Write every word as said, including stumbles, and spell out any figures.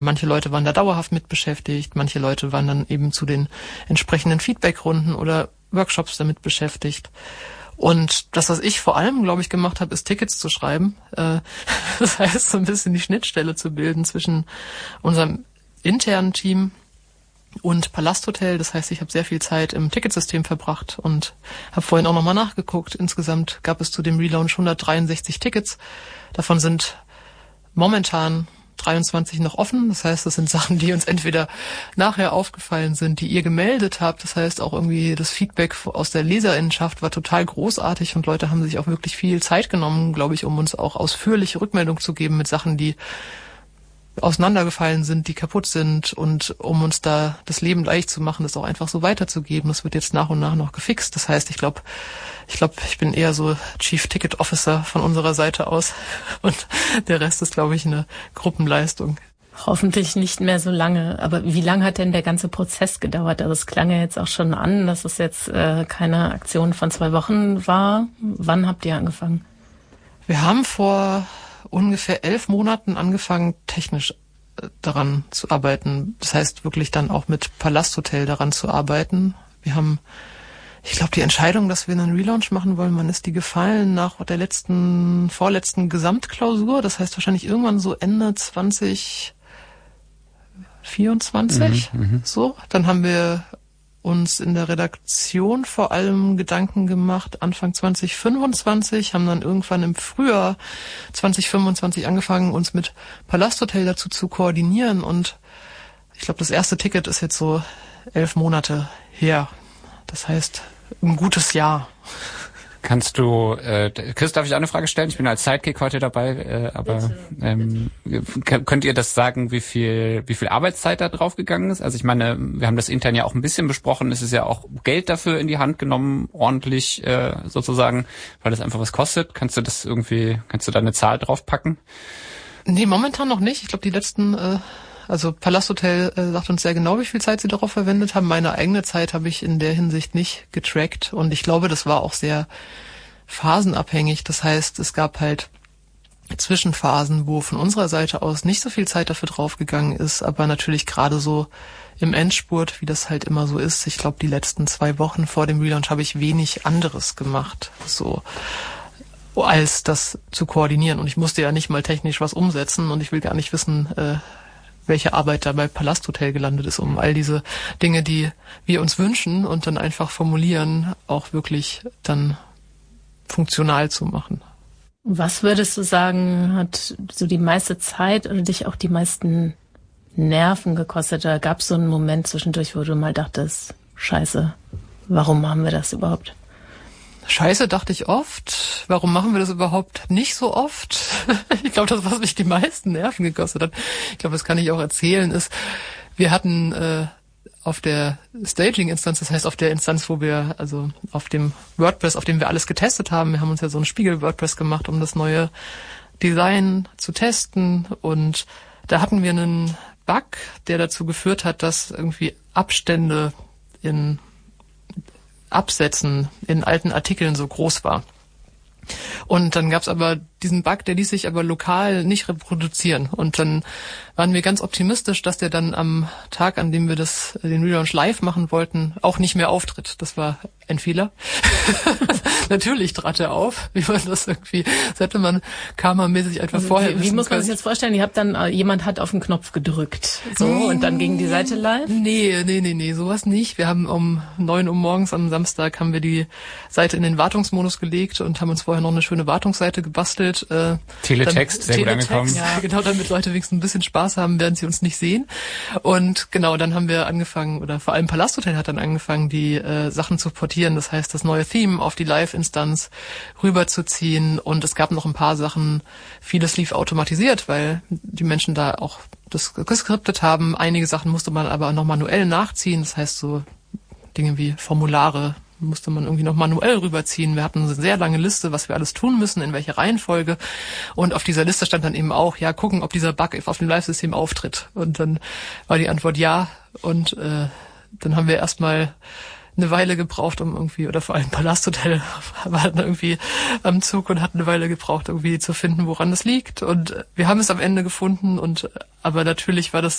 Manche Leute waren da dauerhaft mit beschäftigt, manche Leute waren dann eben zu den entsprechenden Feedbackrunden oder Workshops damit beschäftigt. Und das, was ich vor allem, glaube ich, gemacht habe, ist Tickets zu schreiben. Das heißt, so ein bisschen die Schnittstelle zu bilden zwischen unserem internen Team und Palasthotel. Das heißt, ich habe sehr viel Zeit im Ticketsystem verbracht und habe vorhin auch nochmal nachgeguckt. Insgesamt gab es zu dem Relaunch hundertdreiundsechzig Tickets. Davon sind momentan dreiundzwanzig noch offen. Das heißt, das sind Sachen, die uns entweder nachher aufgefallen sind, die ihr gemeldet habt. Das heißt, auch irgendwie das Feedback aus der Leserinnenschaft war total großartig und Leute haben sich auch wirklich viel Zeit genommen, glaube ich, um uns auch ausführliche Rückmeldung zu geben mit Sachen, die auseinandergefallen sind, die kaputt sind und um uns da das Leben leicht zu machen, das auch einfach so weiterzugeben. Das wird jetzt nach und nach noch gefixt. Das heißt, ich glaube, ich glaube, ich bin eher so Chief Ticket Officer von unserer Seite aus und der Rest ist, glaube ich, eine Gruppenleistung. Hoffentlich nicht mehr so lange. Aber wie lange hat denn der ganze Prozess gedauert? Also es klang ja jetzt auch schon an, dass es jetzt äh, keine Aktion von zwei Wochen war. Wann habt ihr angefangen? Wir haben vor ungefähr elf Monaten angefangen, technisch daran zu arbeiten. Das heißt, wirklich dann auch mit Palasthotel daran zu arbeiten. Wir haben, ich glaube, die Entscheidung, dass wir einen Relaunch machen wollen, wann ist die gefallen? Nach der letzten, vorletzten Gesamtklausur. Das heißt wahrscheinlich irgendwann so Ende zwanzig vierundzwanzig. Mhm, so, dann haben wir uns in der Redaktion vor allem Gedanken gemacht, Anfang zwanzig fünfundzwanzig, haben dann irgendwann im Frühjahr zwanzig fünfundzwanzig angefangen, uns mit Palasthotel dazu zu koordinieren und ich glaube, das erste Ticket ist jetzt so elf Monate her. Das heißt, ein gutes Jahr. Kannst du, äh, Chris, darf ich auch eine Frage stellen? Ich bin als Sidekick heute dabei, äh, aber ähm, könnt ihr das sagen, wie viel wie viel Arbeitszeit da drauf gegangen ist? Also ich meine, wir haben das intern ja auch ein bisschen besprochen. Es ist ja auch Geld dafür in die Hand genommen, ordentlich äh, sozusagen, weil das einfach was kostet. Kannst du das irgendwie, kannst du da eine Zahl draufpacken? Nee, momentan noch nicht. Ich glaube, die letzten... Äh Also Palasthotel äh, sagt uns sehr genau, wie viel Zeit sie darauf verwendet haben. Meine eigene Zeit habe ich in der Hinsicht nicht getrackt. Und ich glaube, das war auch sehr phasenabhängig. Das heißt, es gab halt Zwischenphasen, wo von unserer Seite aus nicht so viel Zeit dafür draufgegangen ist. Aber natürlich gerade so im Endspurt, wie das halt immer so ist. Ich glaube, die letzten zwei Wochen vor dem Relaunch habe ich wenig anderes gemacht. So als das zu koordinieren. Und ich musste ja nicht mal technisch was umsetzen. Und ich will gar nicht wissen... Äh, welche Arbeit da bei Palasthotel gelandet ist, um all diese Dinge, die wir uns wünschen und dann einfach formulieren, auch wirklich dann funktional zu machen. Was würdest du sagen, hat so die meiste Zeit oder dich auch die meisten Nerven gekostet? Da gab es so einen Moment zwischendurch, wo du mal dachtest, scheiße, warum machen wir das überhaupt? Scheiße, dachte ich oft. Warum machen wir das überhaupt nicht so oft? Ich glaube, das, was mich die meisten Nerven gekostet hat, ich glaube, das kann ich auch erzählen, ist, wir hatten äh, auf der Staging-Instanz, das heißt auf der Instanz, wo wir, also auf dem WordPress, auf dem wir alles getestet haben, wir haben uns ja so einen Spiegel-WordPress gemacht, um das neue Design zu testen und da hatten wir einen Bug, der dazu geführt hat, dass irgendwie Abstände in Absätzen in alten Artikeln so groß war. Und dann gab's aber diesen Bug, der ließ sich aber lokal nicht reproduzieren. Und dann waren wir ganz optimistisch, dass der dann am Tag, an dem wir das den Relaunch live machen wollten, auch nicht mehr auftritt. Das war ein Fehler. Natürlich trat er auf, wie man das irgendwie, das hätte man karmamäßig einfach also vorher Wie, wie muss man sich jetzt vorstellen? Ihr habt dann, äh, jemand hat auf den Knopf gedrückt, so, und dann ging die Seite live? Nee, nee, nee, nee, sowas nicht. Wir haben um neun Uhr morgens am Samstag haben wir die Seite in den Wartungsmodus gelegt und haben uns vorher noch eine schöne Wartungsseite gebastelt. Äh, Teletext, sehr Teletext, gut angekommen. Ja, genau, damit Leute wenigstens ein bisschen Spaß haben, während sie uns nicht sehen. Und genau, dann haben wir angefangen, oder vor allem Palasthotel hat dann angefangen, die äh, Sachen zu portieren. Das heißt, das neue Theme auf die Live-Instanz rüberzuziehen. Und es gab noch ein paar Sachen, vieles lief automatisiert, weil die Menschen da auch das geskriptet haben. Einige Sachen musste man aber noch manuell nachziehen. Das heißt, so Dinge wie Formulare musste man irgendwie noch manuell rüberziehen. Wir hatten eine sehr lange Liste, was wir alles tun müssen, in welcher Reihenfolge. Und auf dieser Liste stand dann eben auch, ja, gucken, ob dieser Bug auf dem Live-System auftritt. Und dann war die Antwort ja. Und äh, dann haben wir erstmal eine Weile gebraucht, um irgendwie, oder vor allem Palasthotel war dann irgendwie am Zug und hat eine Weile gebraucht, irgendwie zu finden, woran das liegt. Und wir haben es am Ende gefunden. Und aber natürlich war das